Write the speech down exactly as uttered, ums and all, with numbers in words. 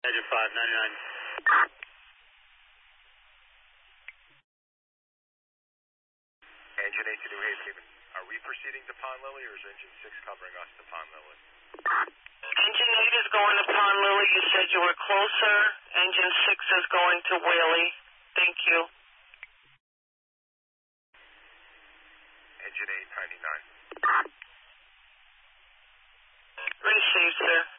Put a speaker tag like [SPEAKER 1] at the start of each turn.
[SPEAKER 1] Engine five ninety-nine.
[SPEAKER 2] Engine eight to New Haven. Are we proceeding to Pond Lily, or is Engine six covering us to Pond Lily?
[SPEAKER 3] Engine eight is going to Pond Lily. You said you were closer. Engine six is going to Whaley. Thank you.
[SPEAKER 2] Engine eight ninety-nine.
[SPEAKER 3] Received, sir.